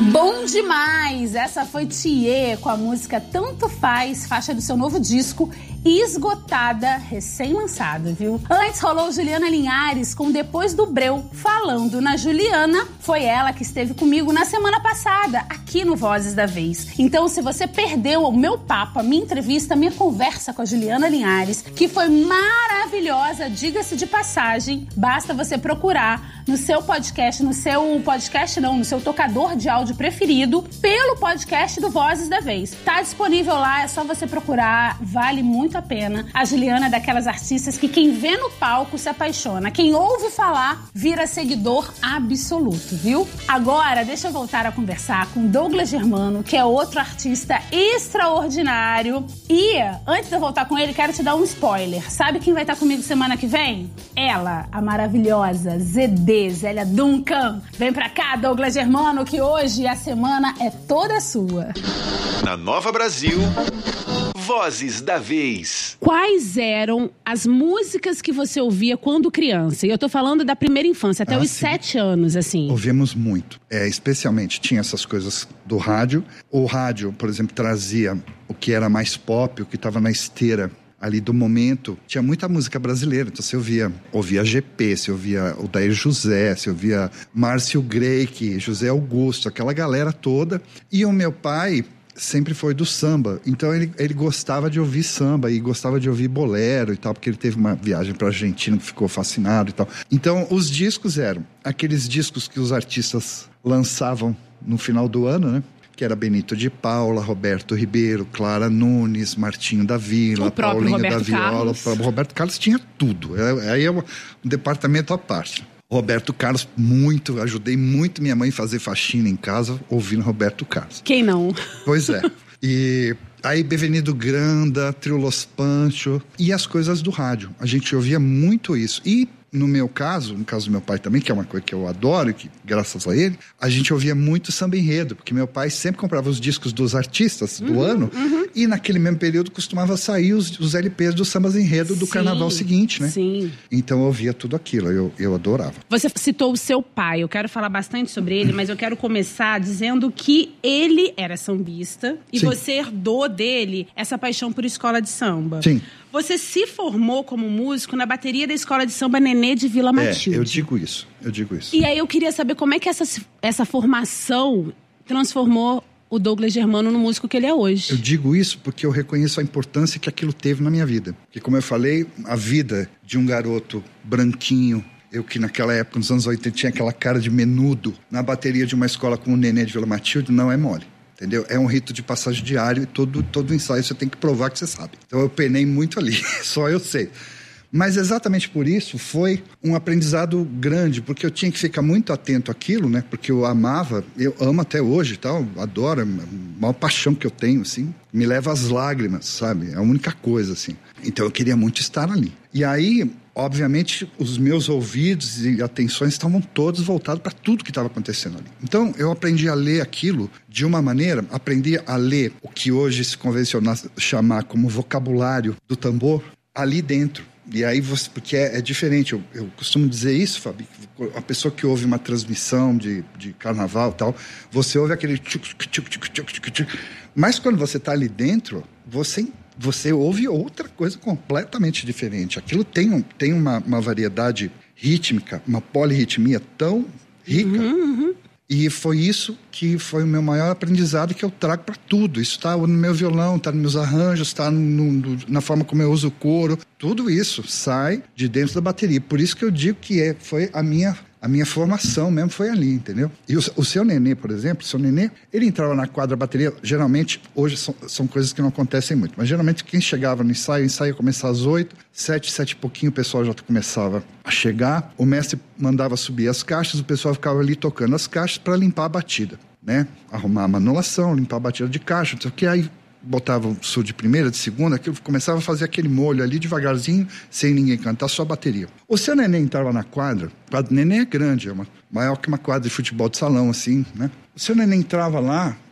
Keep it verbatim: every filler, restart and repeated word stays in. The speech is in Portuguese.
Bom demais! Essa foi Thier com a música Tanto Faz, faixa do seu novo disco Esgotada, recém-lançado, viu? Antes rolou Juliana Linhares com Depois do Breu. Falando na Juliana, foi ela que esteve comigo na semana passada, aqui no Vozes da Vez. Então, se você perdeu o meu papo, a minha entrevista, a minha conversa com a Juliana Linhares, que foi maravilhosa, diga-se de passagem, basta você procurar no seu podcast, no seu podcast não, no seu tocador de áudio preferido, pelo podcast do Vozes da Vez. Tá disponível lá, é só você procurar, vale muito a pena. A Juliana é daquelas artistas que quem vê no palco se apaixona, quem ouve falar vira seguidor absoluto, viu? Agora, deixa eu voltar a conversar com Douglas Germano, que é outro artista extraordinário. E, antes de eu voltar com ele, quero te dar um spoiler. Sabe quem vai estar comigo semana que vem? Ela, a maravilhosa Z D, Zélia Duncan. Vem pra cá, Douglas Germano, que hoje a semana é toda sua. Na Nova Brasil, Vozes da Vez. Quais eram as músicas que você ouvia quando criança? E eu tô falando da primeira infância, até ah, os sim. sete anos, assim. Ouvimos muito. É, especialmente, tinha essas coisas do rádio. O rádio, por exemplo, trazia o que era mais pop, o que estava na esteira ali do momento. Tinha muita música brasileira, então você ouvia, ouvia G P, você ouvia o Dair José, você ouvia Márcio Greik, José Augusto, aquela galera toda. E o meu pai sempre foi do samba, então ele, ele gostava de ouvir samba e gostava de ouvir bolero e tal, porque ele teve uma viagem para a Argentina que ficou fascinado e tal. Então os discos eram aqueles discos que os artistas lançavam no final do ano, né? Que era Benito de Paula, Roberto Ribeiro, Clara Nunes, Martinho da Vila, Paulinho Roberto da Viola. O Roberto Carlos tinha tudo. Aí é um departamento à parte. Roberto Carlos, muito, ajudei muito minha mãe a fazer faxina em casa ouvindo Roberto Carlos. Quem não? Pois é. E aí Bevenido Granda, Trio Los Pancho e as coisas do rádio. A gente ouvia muito isso. E no meu caso, no caso do meu pai também, que é uma coisa que eu adoro, que graças a ele, a gente ouvia muito samba enredo, porque meu pai sempre comprava os discos dos artistas do uhum, ano, uhum. E naquele mesmo período costumava sair os, os L Ps dos sambas enredo do sim, carnaval seguinte, né? Sim. Então eu ouvia tudo aquilo, eu, eu adorava. Você citou o seu pai, eu quero falar bastante sobre ele, mas eu quero começar dizendo que ele era sambista e sim. Você herdou dele essa paixão por escola de samba. Sim. Você se formou como músico na bateria da escola de samba Nenê de Vila Matilde. É, eu digo isso, eu digo isso. E aí eu queria saber como é que essa, essa formação transformou o Douglas Germano no músico que ele é hoje. Eu digo isso porque eu reconheço a importância que aquilo teve na minha vida. Porque, como eu falei, a vida de um garoto branquinho, eu que naquela época, nos anos oitenta, tinha aquela cara de menudo, na bateria de uma escola como o Nenê de Vila Matilde, não é mole. Entendeu? É um rito de passagem diário e todo, todo ensaio você tem que provar que você sabe. Então eu penei muito ali, só eu sei. Mas exatamente por isso foi um aprendizado grande, porque eu tinha que ficar muito atento àquilo, né? Porque eu amava, eu amo até hoje e tal, adoro, é a maior paixão que eu tenho, assim, me leva às lágrimas, sabe? É a única coisa, assim. Então eu queria muito estar ali. E aí, obviamente, os meus ouvidos e atenções estavam todos voltados para tudo que estava acontecendo ali. Então, eu aprendi a ler aquilo de uma maneira, aprendi a ler o que hoje se convencionou chamar como vocabulário do tambor ali dentro. E aí, você, porque é, é diferente, eu, eu costumo dizer isso, Fabi, a pessoa que ouve uma transmissão de, de carnaval e tal, você ouve aquele tchuc, tchuc, tchuc, tchuc, tchuc, tchuc, mas quando você está ali dentro, você você ouve outra coisa completamente diferente. Aquilo tem, um, tem uma, uma variedade rítmica, uma polirritmia tão rica. Uhum, uhum. E foi isso que foi o meu maior aprendizado que eu trago para tudo. Isso está no meu violão, está nos meus arranjos, está na forma como eu uso o coro. Tudo isso sai de dentro da bateria. Por isso que eu digo que é, foi a minha... A minha formação mesmo foi ali, entendeu? E o, o seu Nenê, por exemplo, o seu Nenê, ele entrava na quadra bateria, geralmente, hoje são, são coisas que não acontecem muito, mas geralmente quem chegava no ensaio, o ensaio ia começar às oito, sete, sete e pouquinho, o pessoal já começava a chegar, o mestre mandava subir as caixas, o pessoal ficava ali tocando as caixas para limpar a batida, né? Arrumar a manulação, limpar a batida de caixa, não sei o que, aí botava o sul de primeira, de segunda, aquilo, começava a fazer aquele molho ali devagarzinho, sem ninguém cantar, só a bateria. O seu Nenê entrava na quadra, o Nenê é grande, é uma, maior que uma quadra de futebol de salão, assim, né? O seu Nenê entrava lá,